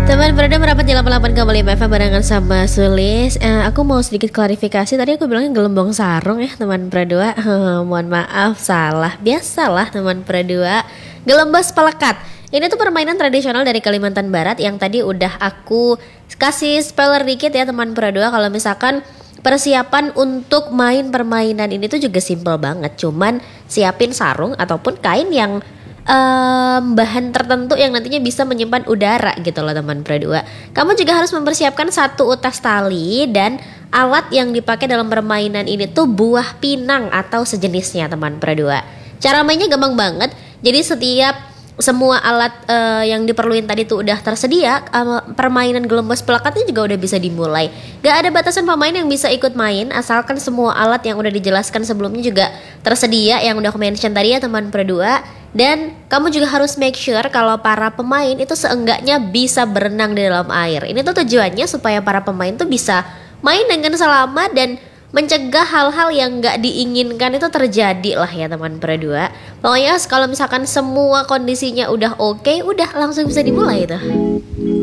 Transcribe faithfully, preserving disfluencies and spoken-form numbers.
Teman berada merapat di delapan puluh delapan koma lima F M barengan sama Sulis. Eh, aku mau sedikit klarifikasi. Tadi aku bilangnya gelembung sarung ya teman berdua. Mohon maaf salah. Biasalah teman berdua. Gelembes pelekat. Ini tuh permainan tradisional dari Kalimantan Barat yang tadi udah aku kasih spoiler dikit ya teman berdua. Kalau misalkan persiapan untuk main permainan ini tuh juga simple banget. Cuman siapin sarung ataupun kain yang Um, bahan tertentu yang nantinya bisa menyimpan udara gitu loh teman berdua. Kamu juga harus mempersiapkan satu utas tali dan alat yang dipakai dalam permainan ini tuh buah pinang atau sejenisnya teman berdua. Cara mainnya gampang banget. Jadi setiap semua alat uh, yang diperluin tadi tuh udah tersedia, uh, permainan gelembos pelekatnya juga udah bisa dimulai. Gak ada batasan pemain yang bisa ikut main asalkan semua alat yang udah dijelaskan sebelumnya juga tersedia yang udah aku mention tadi ya teman berdua. Dan kamu juga harus make sure kalau para pemain itu seenggaknya bisa berenang di dalam air. Ini tuh tujuannya supaya para pemain tuh bisa main dengan selamat dan mencegah hal-hal yang gak diinginkan itu terjadi lah ya teman berdua. Pokoknya kalau misalkan semua kondisinya udah oke, udah langsung bisa dimulai tuh.